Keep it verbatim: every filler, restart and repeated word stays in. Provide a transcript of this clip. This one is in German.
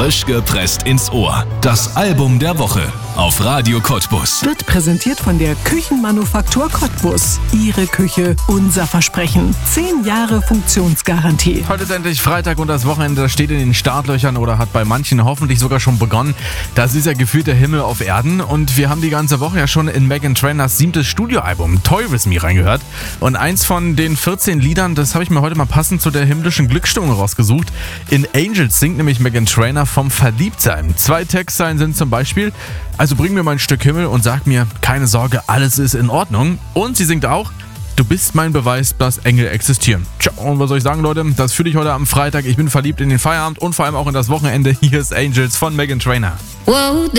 Frisch gepresst ins Ohr. Das Album der Woche auf Radio Cottbus. Wird präsentiert von der Küchenmanufaktur Cottbus. Ihre Küche, unser Versprechen. Zehn Jahre Funktionsgarantie. Heute ist endlich Freitag und das Wochenende steht in den Startlöchern oder hat bei manchen hoffentlich sogar schon begonnen. Das ist ja gefühlt der Himmel auf Erden und wir haben die ganze Woche ja schon in Meghan Trainors siebtes Studioalbum Toy With Me reingehört. Und eins von den vierzehn Liedern, das habe ich mir heute mal passend zu der himmlischen Glücksstimmung rausgesucht. In Angels singt nämlich Meghan Trainor vom Verliebtsein. Zwei Textzeilen sind zum Beispiel: Also bring mir mein Stück Himmel und sag mir, keine Sorge, alles ist in Ordnung. Und sie singt auch: Du bist mein Beweis, dass Engel existieren. Tja, und was soll ich sagen, Leute? Das fühle ich heute am Freitag. Ich bin verliebt in den Feierabend und vor allem auch in das Wochenende. Hier ist Angels von Meghan Trainor. Whoa.